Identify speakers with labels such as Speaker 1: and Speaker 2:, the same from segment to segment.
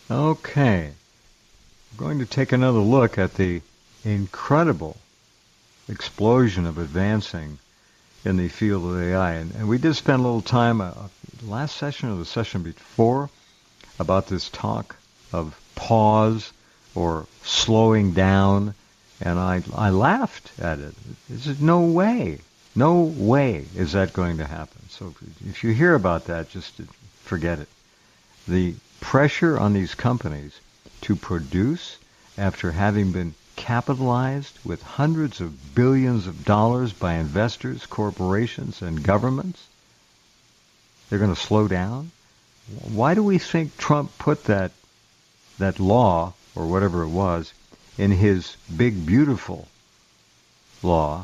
Speaker 1: Okay. We're going to take another look at the incredible explosion of advancing in the field of AI. And we did spend a little time, last session or the session before, about this talk of pause or slowing down, and I laughed at it. There's no way is that going to happen. So if you hear about that, just forget it. The pressure on these companies to produce after having been capitalized with hundreds of billions of dollars by investors, corporations, and governments, they're going to slow down? Why do we think Trump put that law, or whatever it was, in his big, beautiful law,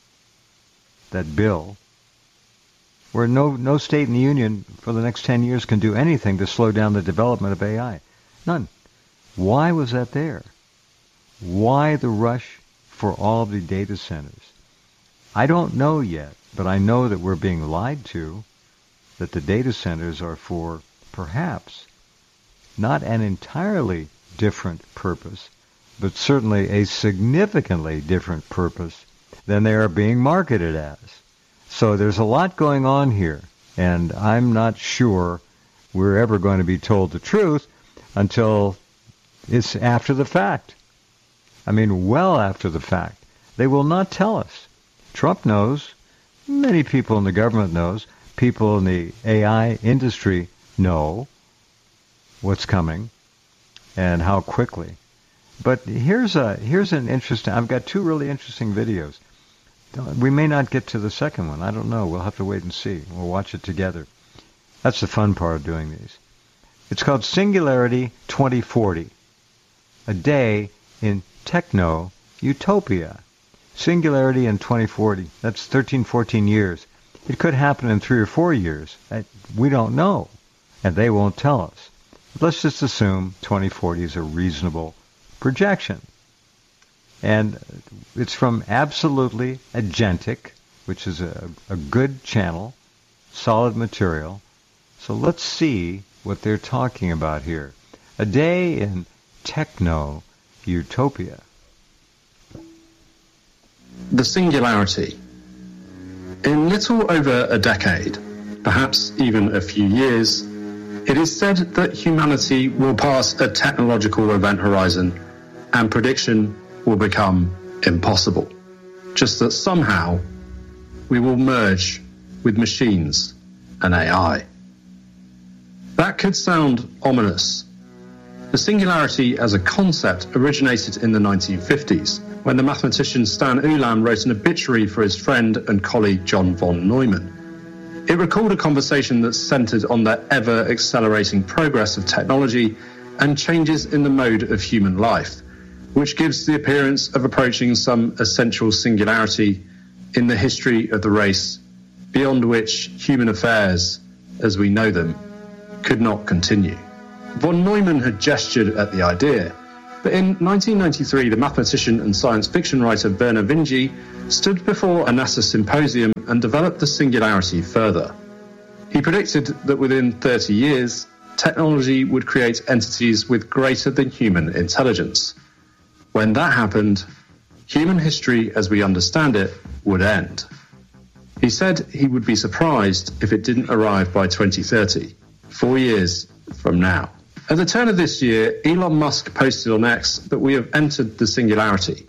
Speaker 1: that bill, where no state in the union for the next 10 years can do anything to slow down the development of AI? None. Why was that there? Why the rush for all of the data centers? I don't know yet, but I know that we're being lied to, that the data centers are for perhaps not an entirely different purpose, but certainly a significantly different purpose than they are being marketed as. So there's a lot going on here, and I'm not sure we're ever going to be told the truth until it's after the fact. I mean, well after the fact. They will not tell us. Trump knows. Many people in the government knows. People in the AI industry know what's coming and how quickly. But here's an interesting. I've got two really interesting videos. We may not get to the second one. I don't know. We'll have to wait and see. We'll watch it together. That's the fun part of doing these. It's called Singularity 2040. A day in techno utopia. Singularity in 2040. That's 13, 14 years. It could happen in 3 or 4 years. We don't know. And they won't tell us. Let's just assume 2040 is a reasonable projection. And it's from Absolutely Agentic, which is a good channel, solid material. So let's see what they're talking about here. A day in techno utopia.
Speaker 2: The singularity. In little over a decade, perhaps even a few years, it is said that humanity will pass a technological event horizon and prediction will become impossible. Just that somehow we will merge with machines and AI. That could sound ominous. The singularity as a concept originated in the 1950s, when the mathematician Stan Ulam wrote an obituary for his friend and colleague John von Neumann. It recalled a conversation that centered on the ever-accelerating progress of technology and changes in the mode of human life, which gives the appearance of approaching some essential singularity in the history of the race, beyond which human affairs, as we know them, could not continue. Von Neumann had gestured at the idea, but in 1993 the mathematician and science fiction writer Vernor Vinge stood before a NASA symposium and developed the singularity further. He predicted that within 30 years, technology would create entities with greater than human intelligence. When that happened, human history as we understand it would end. He said he would be surprised if it didn't arrive by 2030, 4 years from now. At the turn of this year, Elon Musk posted on X that we have entered the singularity.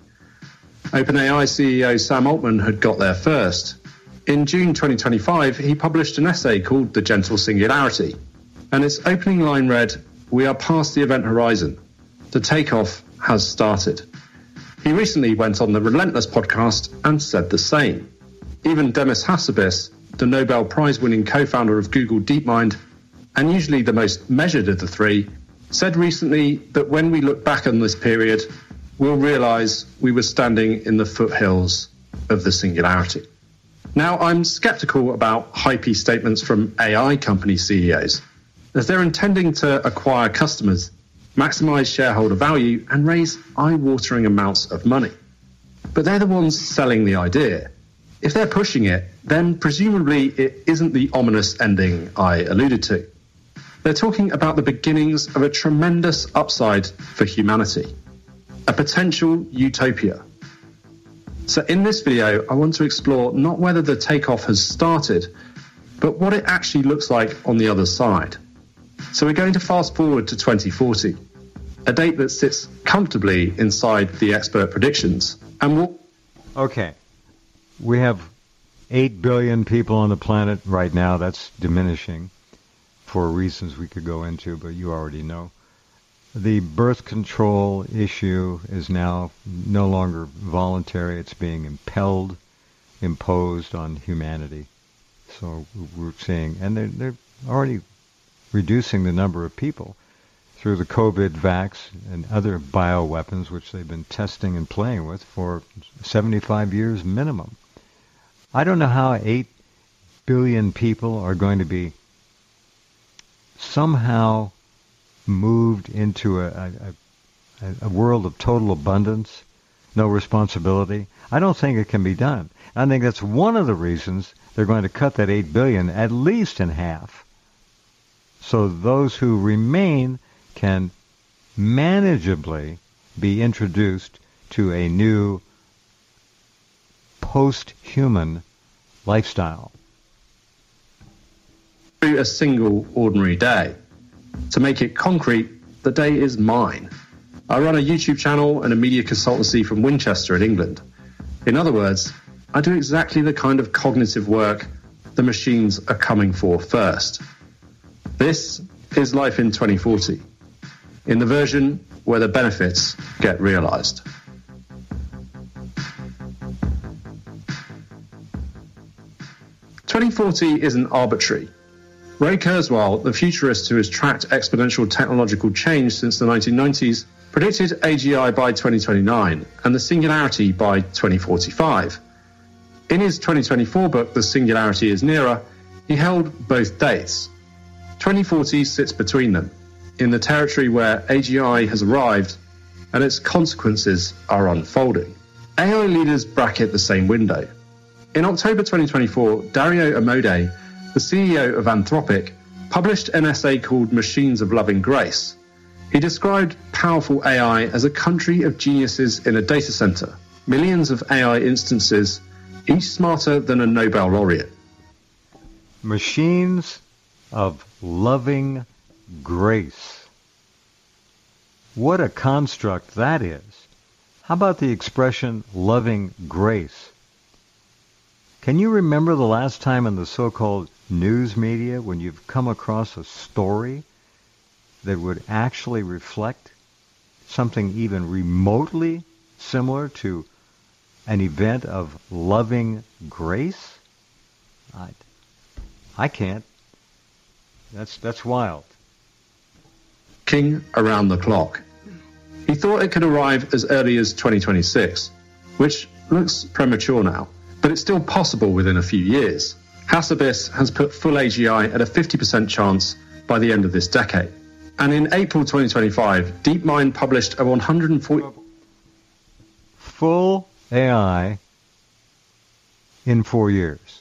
Speaker 2: OpenAI CEO Sam Altman had got there first. In June 2025, he published an essay called The Gentle Singularity, and its opening line read, "We are past the event horizon. The takeoff has started." He recently went on the Relentless podcast and said the same. Even Demis Hassabis, the Nobel Prize-winning co-founder of Google DeepMind, and usually the most measured of the three, said recently that when we look back on this period, we'll realize we were standing in the foothills of the singularity. Now, I'm skeptical about hypey statements from AI company CEOs, as they're intending to acquire customers, maximize shareholder value, and raise eye-watering amounts of money. But they're the ones selling the idea. If they're pushing it, then presumably it isn't the ominous ending I alluded to. they're talking about the beginnings of a tremendous upside for humanity, a potential utopia. So in this video, I want to explore not whether the takeoff has started, but what it actually looks like on the other side. So we're going to fast forward to 2040, a date that sits comfortably inside the expert predictions. And we'll...
Speaker 1: Okay. We have 8 billion people on the planet right now. That's diminishing for reasons we could go into, but you already know. The birth control issue is now no longer voluntary. It's being imposed on humanity. So we're seeing, and they're already reducing the number of people through the COVID vax and other bioweapons, which they've been testing and playing with for 75 years minimum. I don't know how 8 billion people are going to be somehow moved into a world of total abundance, no responsibility. I don't think it can be done. I think that's one of the reasons they're going to cut that 8 billion at least in half, so those who remain can manageably be introduced to a new post-human lifestyle.
Speaker 2: A single ordinary day. To make it concrete, the day is mine. I run a YouTube channel and a media consultancy from Winchester in England. In other words, I do exactly the kind of cognitive work the machines are coming for first. This is Life in 2040, in the version where the benefits get realized. "2040 isn't arbitrary. Ray Kurzweil, the futurist who has tracked exponential technological change since the 1990s, predicted AGI by 2029 and the singularity by 2045. In his 2024 book, The Singularity is Nearer, he held both dates. 2040 sits between them, in the territory where AGI has arrived and its consequences are unfolding. AI leaders bracket the same window. In October 2024, Dario Amodei, the CEO of Anthropic, published an essay called Machines of Loving Grace. He described powerful AI as a country of geniuses in a data center, millions of AI instances, each smarter than a Nobel laureate.
Speaker 1: Machines of loving grace. What a construct that is. How about the expression loving grace? Can you remember the last time in the so-called news media when you've come across a story that would actually reflect something even remotely similar to an event of loving grace? I can't. That's wild.
Speaker 2: King around the clock. He thought it could arrive as early as 2026, which looks premature now, but it's still possible within a few years. Hassabis has put full AGI at a 50% chance by the end of this decade. And in April 2025, DeepMind published a 140...
Speaker 1: Full AI in 4 years.